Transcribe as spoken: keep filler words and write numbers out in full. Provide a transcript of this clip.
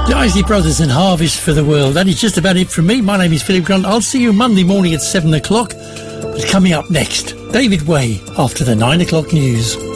The Isley Brothers and Harvest for the World. That is just about it from me. My name is Philip Grant. I'll see you Monday morning at seven o'clock. But coming up next, David Way after the nine o'clock news.